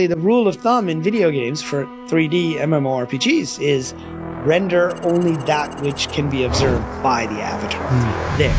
basically the rule of thumb in video games for 3D MMORPGs is render only that which can be observed by the avatar. There.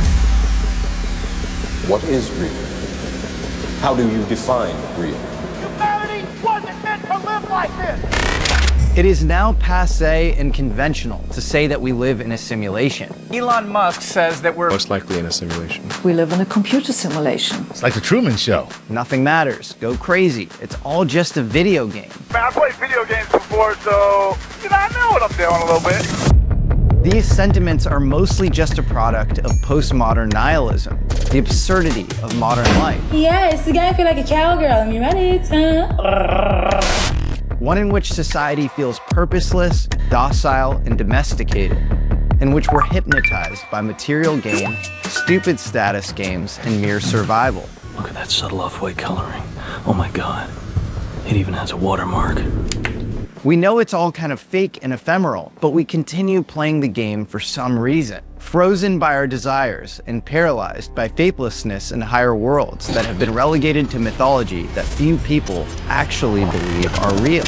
What is real? How do you define real? Humanity wasn't meant to live like this! It is now passé and conventional to say that we live in a simulation. Elon Musk says that we're most likely in a simulation. We live in a computer simulation. It's like the Truman Show. Nothing matters. Go crazy. It's all just a video game. Man, I played video games before, so, I know what I'm doing a little bit. These sentiments are mostly just a product of postmodern nihilism, the absurdity of modern life. Yes, the guy feel like a cowgirl. I'm ready to... One in which society feels purposeless, docile, and domesticated, in which we're hypnotized by material gain, stupid status games, and mere survival. Look at that subtle off-white coloring. Oh my God, it even has a watermark. We know it's all kind of fake and ephemeral, but we continue playing the game for some reason, frozen by our desires and paralyzed by faithlessness in higher worlds that have been relegated to mythology that few people actually believe are real.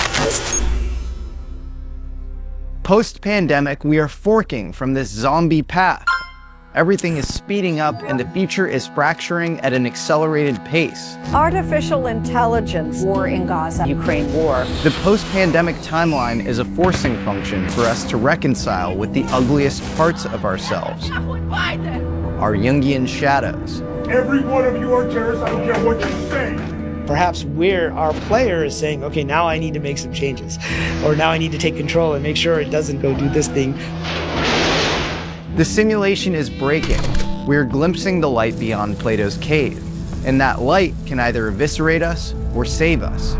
Post-pandemic, we are forking from this zombie path. Everything is speeding up and the future is fracturing at an accelerated pace. Artificial intelligence. War in Gaza. Ukraine war. The post-pandemic timeline is a forcing function for us to reconcile with the ugliest parts of ourselves. Our Jungian shadows. Every one of you are terrorists, I don't care what you say. Perhaps our player is saying, okay, now I need to make some changes. Or now I need to take control and make sure it doesn't go do this thing. The simulation is breaking. We're glimpsing the light beyond Plato's cave, and that light can either eviscerate us or save us.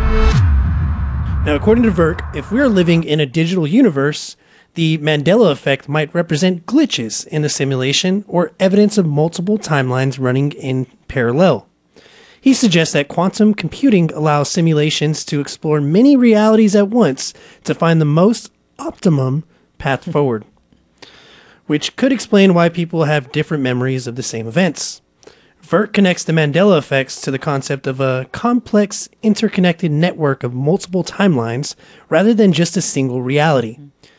Now, according to Verk, if we're living in a digital universe, the Mandela effect might represent glitches in the simulation or evidence of multiple timelines running in parallel. He suggests that quantum computing allows simulations to explore many realities at once to find the most optimum path forward, which could explain why people have different memories of the same events. Vert connects the Mandela effects to the concept of a complex, interconnected network of multiple timelines rather than just a single reality.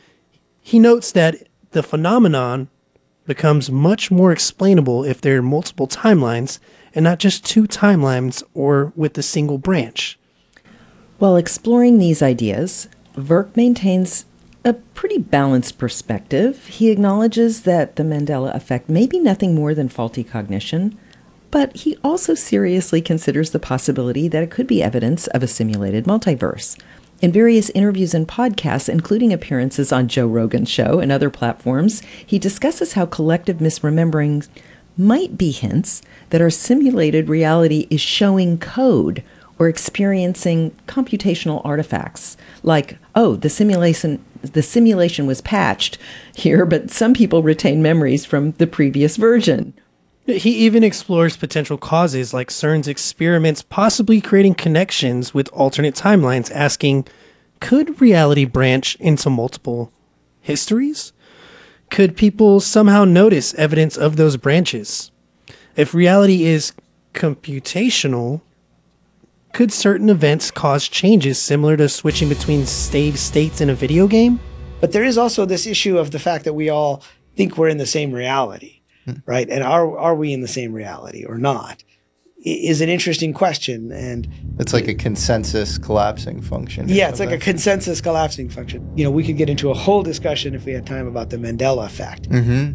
He notes that the phenomenon becomes much more explainable if there are multiple timelines and not just two timelines or with a single branch. While exploring these ideas, Verk maintains a pretty balanced perspective. He acknowledges that the Mandela effect may be nothing more than faulty cognition, but he also seriously considers the possibility that it could be evidence of a simulated multiverse. In various interviews and podcasts, including appearances on Joe Rogan's show and other platforms, he discusses how collective misremembering might be hints that our simulated reality is showing code or experiencing computational artifacts, like, oh, the simulation was patched here, but some people retain memories from the previous version. He even explores potential causes like CERN's experiments possibly creating connections with alternate timelines, asking, could reality branch into multiple histories? Could people somehow notice evidence of those branches? If reality is computational, could certain events cause changes similar to switching between saved states in a video game? But there is also this issue of the fact that we all think we're in the same reality, right? And are we in the same reality or not? Is an interesting question. And it's like a consensus collapsing function. Yeah, it's like a consensus collapsing function. We could get into a whole discussion if we had time about the Mandela effect.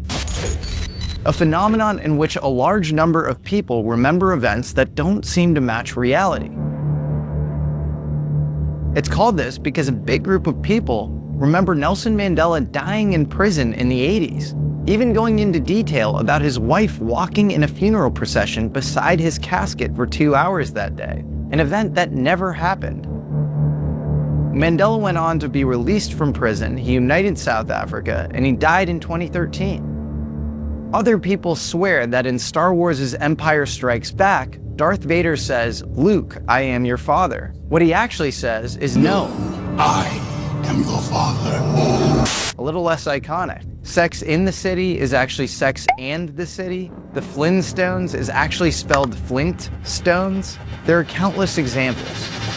A phenomenon in which a large number of people remember events that don't seem to match reality. It's called this because a big group of people remember Nelson Mandela dying in prison in the 80s, even going into detail about his wife walking in a funeral procession beside his casket for 2 hours that day, an event that never happened. Mandela went on to be released from prison, he united South Africa, and he died in 2013. Other people swear that in Star Wars' Empire Strikes Back, Darth Vader says, "Luke, I am your father." What he actually says is, "No, I am your father." A little less iconic. Sex in the City is actually Sex and the City. The Flintstones is actually spelled Flint Stones. There are countless examples.